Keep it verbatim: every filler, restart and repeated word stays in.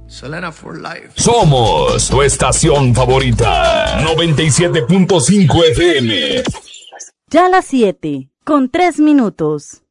Selena for life. Somos tu estación favorita. noventa y siete punto cinco F M. Ya las siete, con tres minutos.